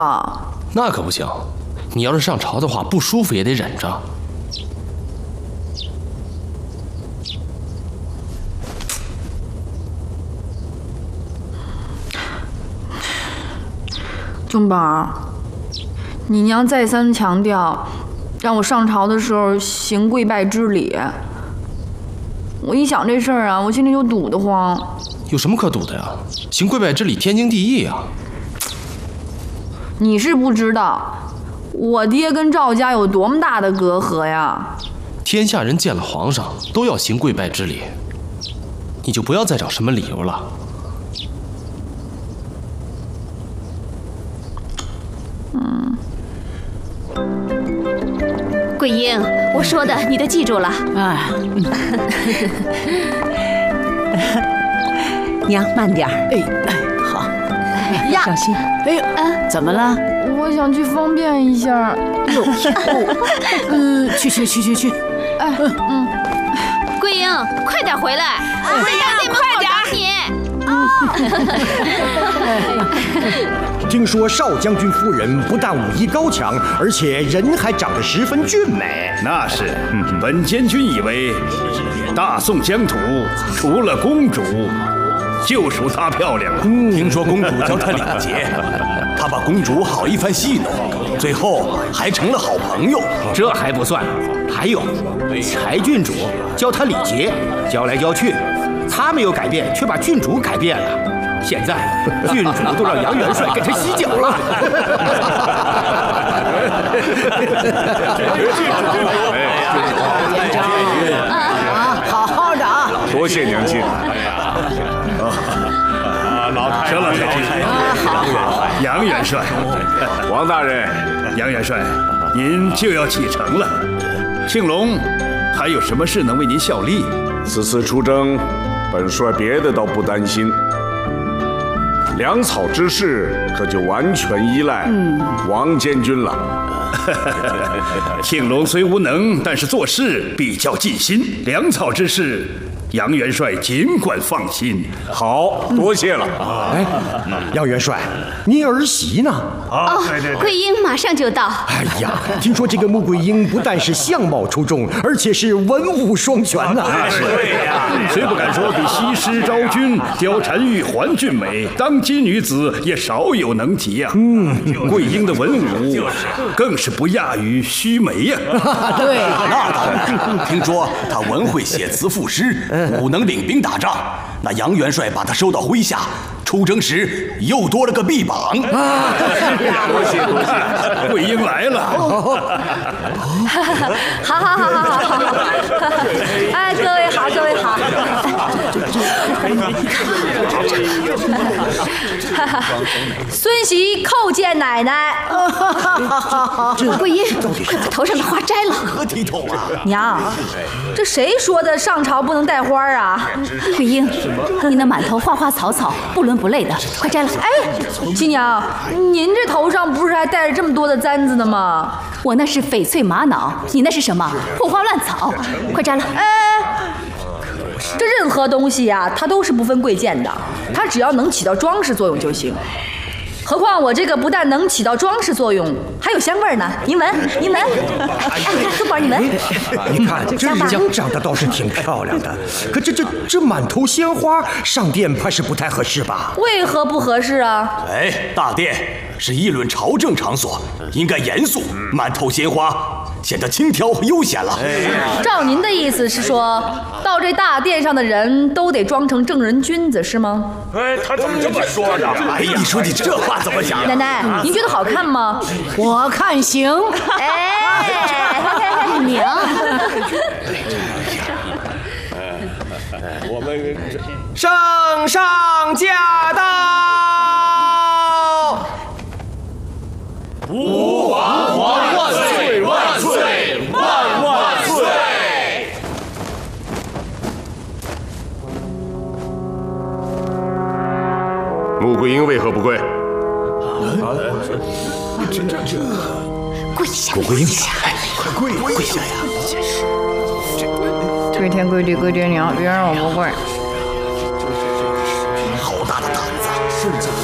啊。 那可不行，你要是上朝的话，不舒服也得忍着。 钟宝，你娘再三强调，让我上朝的时候行跪拜之礼。我一想这事儿啊，我心里就堵得慌。 有什么可堵的呀？行跪拜之礼天经地义啊！ 你是不知道，我爹跟赵家有多么大的隔阂呀！ 天下人见了皇上都要行跪拜之礼，你就不要再找什么理由了。 桂英，我说的你都记住了。 哎，娘慢点儿。哎，好， 呀， 小心。哎呦，怎么了？ 我想去方便一下。 哟，去。 哎， 桂英，快点回来！我在大殿门口等你。 听说少将军夫人不但武艺高强，而且人还长得十分俊美。 那是，本监军以为，大宋疆土除了公主，就属她漂亮了。 听说公主教她礼节，她把公主好一番戏弄，最后还成了好朋友。 这还不算，还有柴郡主教她礼节，教来教去，她没有改变，却把郡主改变了。现在郡主都让杨元帅给他洗脚了。 好好的啊！ 多谢娘亲。小老太君，好，杨元帅，王大人，杨元帅，您就要启程了。庆隆还有什么事能为您效力？ 此次出征，本帅别的倒不担心。粮草之事可就完全依赖王监军了。 庆隆虽无能，但是做事比较尽心。粮草之事，杨元帅尽管放心。 好，多谢了。 哎，杨元帅，你儿媳呢？ 对，桂英马上就到。 哎呀，听说这个穆桂英不但是相貌出众，而且是文武双全呐。 对呀，虽不敢说比西施、昭君、貂蝉、玉环俊美，当今女子也少有能及呀。桂英的文武更是不亚于须眉呀。 对， 那当然，听说她文会写词赋诗，武能领兵打仗。那杨元帅把她收到麾下，出征时又多了个臂膀。 多谢，桂英来了。 好。哎，各位好。孙媳叩见奶奶。 桂英，快把头上的花摘了。 何体统啊！ 娘，这谁说的上朝不能带花啊？ 桂英，你那满头花花草草，不伦不类的，快摘了。 哎，亲娘，您这头上不是还带着这么多的簪子呢吗？ 我那是翡翠玛瑙，你那是什么？破花乱草，快摘了。 这任何东西呀，它都是不分贵贱的，它只要能起到装饰作用就行。何况我这个不但能起到装饰作用，还有香味呢。您闻。宗宝，你闻。 你看这人长得倒是挺漂亮的，可这满头鲜花，上殿怕是不太合适吧？ 为何不合适啊？ 哎，大殿是议论朝政场所，应该严肃，满头鲜花显得轻佻和悠闲了。 照您的意思是说，到这大殿上的人都得装成正人君子是吗？ 哎，他怎么这么说呢？ 哎，你说你这话怎么想？ 奶奶，您觉得好看吗？ 我看行。 娘， 我们圣上驾到！ 吾皇万岁万岁万岁！ 穆桂英为何不跪？ 跪下！ 穆桂英， 哎，快跪下呀！ 跪天跪地跪爹娘，别让我不跪。 好大的胆子！